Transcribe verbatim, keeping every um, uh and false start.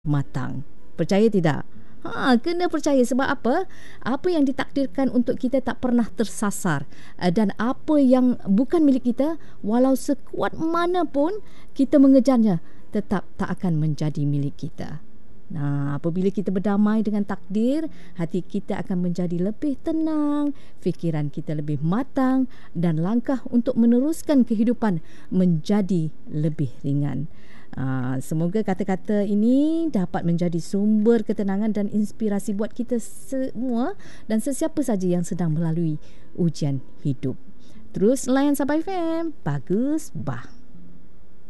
matang. Percaya tidak? Ha, kena percaya. Sebab apa? Apa yang ditakdirkan untuk kita tak pernah tersasar. Dan apa yang bukan milik kita, walau sekuat mana pun kita mengejarnya, tetap tak akan menjadi milik kita. Nah, apabila kita berdamai dengan takdir, hati kita akan menjadi lebih tenang, fikiran kita lebih matang dan langkah untuk meneruskan kehidupan menjadi lebih ringan. Uh, semoga kata-kata ini dapat menjadi sumber ketenangan dan inspirasi buat kita semua dan sesiapa saja yang sedang melalui ujian hidup. Terus layan Sabah F M. Bagus, bah.